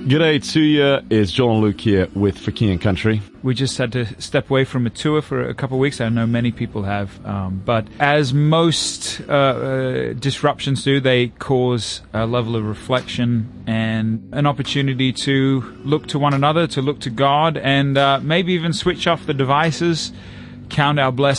G'day to you. It's John Luke here with For King and Country. We just had to step away from a tour for a couple of weeks. I know many people have. But as most disruptions do, they cause a level of reflection and an opportunity to look to one another, to look to God, and maybe even switch off the devices, count our blessings.